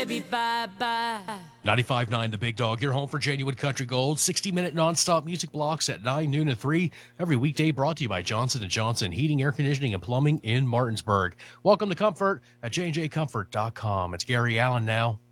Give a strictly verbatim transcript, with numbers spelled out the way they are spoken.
baby, bye-bye. ninety-five point nine The Big Dog, your home for genuine country gold. sixty-minute nonstop music blocks at nine, noon, and three. Every weekday brought to you by Johnson and Johnson Heating, Air Conditioning, and Plumbing in Martinsburg. Welcome to Comfort at j and j comfort dot com. It's Gary Allen now.